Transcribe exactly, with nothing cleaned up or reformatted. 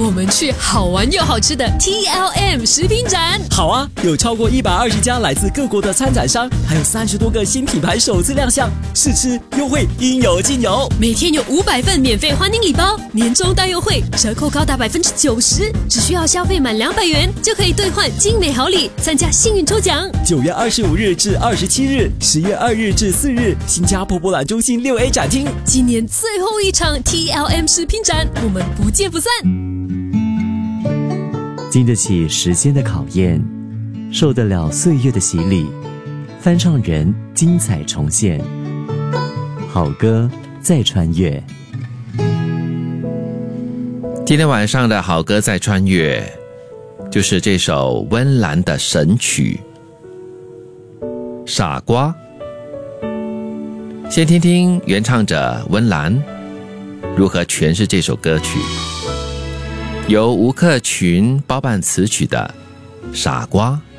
我们去好玩又好吃的 T L M 食品展。 好啊，有超过一百二十家来自各国的参展商，还有三十多个新品牌首次亮相，试吃优惠应有尽有。 每天有五百份免费欢迎礼包，年终大优惠，折扣高达百分之九十，只需要消费满两百元就可以兑换精美好礼，参加幸运抽奖。 九月二十五日至二十七日，十月二日至四日，新加坡博览中心六 A 展厅， 今年最后一场 T L M 食品展，我们不见不散。 经得起时间的考验，受得了岁月的洗礼，翻唱人精彩重现，好歌再穿越。 今天晚上的好歌再穿越，就是这首温岚的神曲《傻瓜》。先听听原唱者温岚如何诠释这首歌曲，由吴克群包办词曲的《傻瓜》。